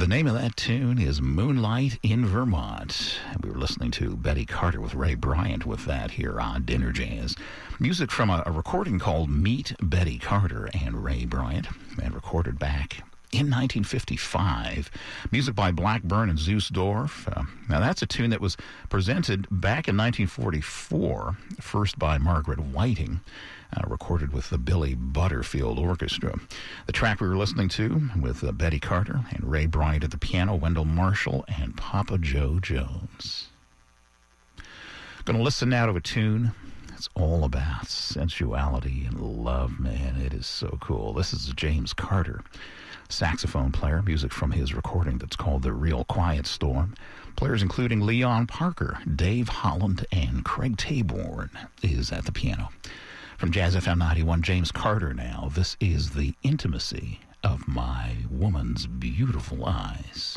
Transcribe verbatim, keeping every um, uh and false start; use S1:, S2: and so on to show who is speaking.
S1: The name of that tune is Moonlight in Vermont. We were listening to Betty Carter with Ray Bryant with that here on Dinner Jazz. Music from a, a recording called Meet Betty Carter and Ray Bryant, and recorded back in nineteen fifty-five. Music by Blackburn and Zeus Dorf. Uh, now, that's a tune that was presented back in nineteen forty-four, first by Margaret Whiting, uh, recorded with the Billy Butterfield Orchestra. The track we were listening to with uh, Betty Carter and Ray Bryant at the piano, Wendell Marshall, and Papa Joe Jones. Going to listen now to a tune. It's all about sensuality and love, man. It is so cool. This is James Carter, saxophone player, music from his recording that's called The Real Quiet Storm. Players including Leon Parker, Dave Holland, and Craig Taborn is at the piano. From Jazz F M ninety-one, James Carter now. This is The Intimacy of My Woman's Beautiful Eyes.